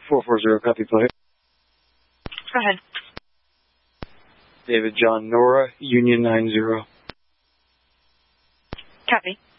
440, copy, play. Go ahead. David John Nora, Union 90. Copy.